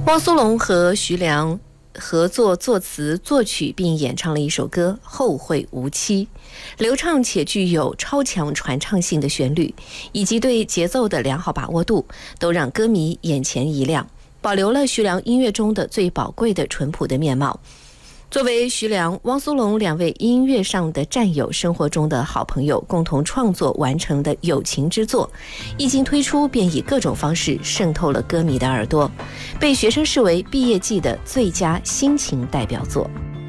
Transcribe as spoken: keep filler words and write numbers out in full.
汪苏泷和徐良合作作词作曲并演唱了一首歌《后会无期》，流畅且具有超强传唱性的旋律以及对节奏的良好把握度，都让歌迷眼前一亮，保留了徐良音乐中的最宝贵的淳朴的面貌。作为徐良、汪苏泷两位音乐上的战友，生活中的好朋友，共同创作完成的友情之作，一经推出便以各种方式渗透了歌迷的耳朵，被学生视为毕业季的最佳心情代表作。